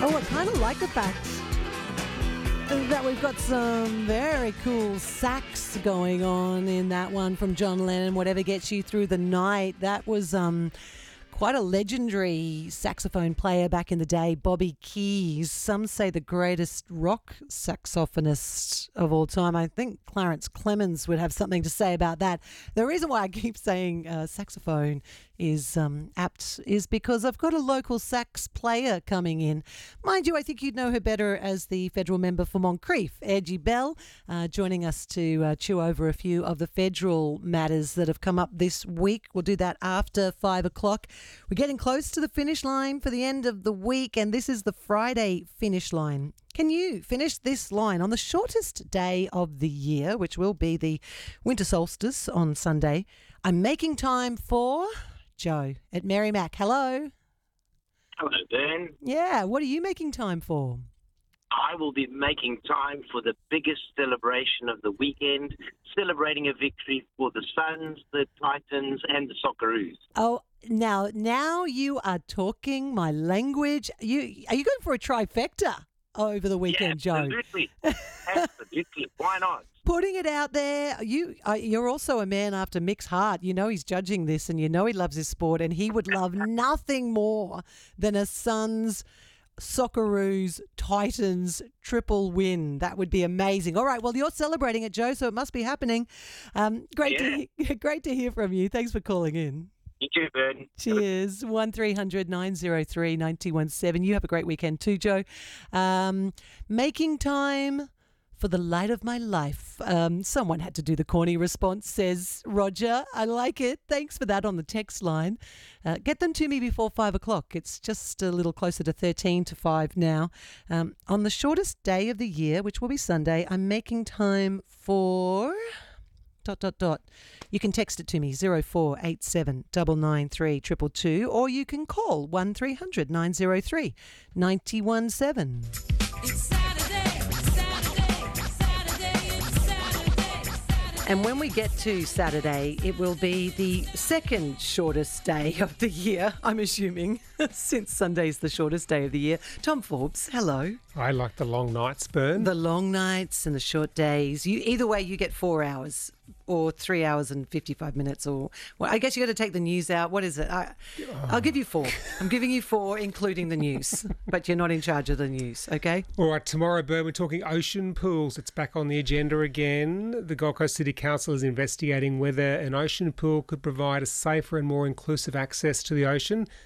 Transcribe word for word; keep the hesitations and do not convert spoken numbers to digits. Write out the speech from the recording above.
Oh, I kind of like the fact that we've got some very cool sax going on in that one from John Lennon, Whatever Gets You Through the Night. That was um, quite a legendary saxophone player back in the day, Bobby Keys. Some say the greatest rock saxophonist of all time. I think Clarence Clemens would have something to say about that. The reason why I keep saying uh, saxophone is um, apt is because I've got a local sax player coming in. Mind you, I think you'd know her better as the federal member for Moncrief, Angie Bell, uh, joining us to uh, chew over a few of the federal matters that have come up this week. We'll do that after five o'clock. We're getting close to the finish line for the end of the week, and this is the Friday finish line. Can you finish this line on the shortest day of the year, which will be the winter solstice on Sunday? I'm making time for Joe at Merrimack. Hello. Hello, Ben. Yeah, what are you making time for? I will be making time for the biggest celebration of the weekend, celebrating a victory for the Suns, the Titans, and the Socceroos. Oh, now, now you are talking my language. You are you going for a trifecta over the weekend, yeah, Joe? Absolutely, absolutely. Why not? Putting it out there. You, uh, you're also a man after Mick's heart. You know he's judging this, and you know he loves his sport, and he would love nothing more than a Suns, Socceroos, Titans triple win. That would be amazing. All right, well, you're celebrating it, Joe, so it must be happening. Um, great Yeah. to he- great to hear from you. Thanks for calling in. You too, Ben. Cheers. one three hundred nine oh three nine one seven. You have a great weekend too, Joe. Um, making time for the light of my life. Um, someone had to do the corny response, says Roger. I like it. Thanks for that on the text line. Uh, get them to me before five o'clock. It's just a little closer to thirteen to five now. Um, on the shortest day of the year, which will be Sunday, I'm making time for... dot, dot, dot. You can text it to me, zero four eight seven nine nine three two two two, or you can call one three hundred nine oh three nine one seven. It's Saturday, Saturday, Saturday, it's Saturday, Saturday. And when we get to Saturday, it will be the second shortest day of the year, I'm assuming, since Sunday's the shortest day of the year. Tom Forbes, hello. I like the long nights, Bern. The long nights and the short days. You either way, you get four hours or three hours and fifty-five minutes, or well, I guess you got to take the news out. What is it? I, I'll give you four. I'm giving you four, including the news, but you're not in charge of the news, okay? All right, tomorrow, Bern, we're talking ocean pools. It's back on the agenda again. The Gold Coast City Council is investigating whether an ocean pool could provide a safer and more inclusive access to the ocean.